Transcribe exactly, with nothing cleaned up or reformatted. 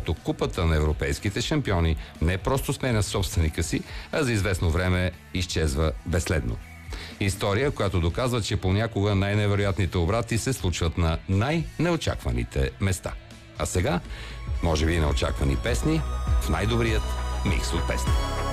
защото купата на европейските шампиони не просто сменя собственика си, а за известно време изчезва безследно. История, която доказва, че понякога най-невероятните обрати се случват на най-неочакваните места. А сега, може би неочаквани песни в най-добрият микс от песни.